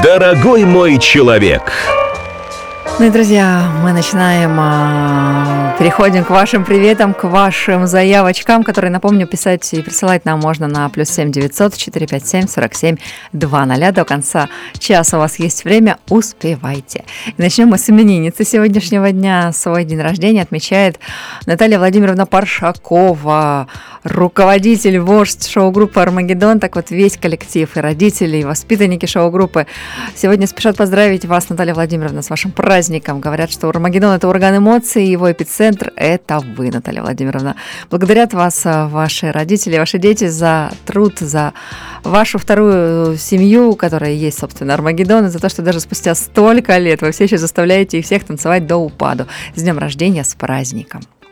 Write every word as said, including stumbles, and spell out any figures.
Дорогой мой человек. Ну и, друзья, мы начинаем, а, переходим к вашим приветам, к вашим заявочкам, которые, напомню, писать и присылать нам можно на плюс семь девятьсот четыреста пятьдесят семь сорок семь двадцать. До конца часа у вас есть время, успевайте. И начнем мы с именинницы сегодняшнего дня. Свой день рождения отмечает Наталья Владимировна Паршакова, руководитель, вождь шоу-группы «Армагеддон». Так вот, весь коллектив и родители, и воспитанники шоу-группы сегодня спешат поздравить вас, Наталья Владимировна, с вашим праздником. Говорят, что «Армагеддон» — это орган эмоций, его эпицентр — это вы, Наталья Владимировна. Благодарят вас ваши родители, ваши дети за труд, за вашу вторую семью, которая есть, собственно, «Армагеддон», и за то, что даже спустя столько лет вы все еще заставляете их всех танцевать до упаду. С днем рождения, с праздником!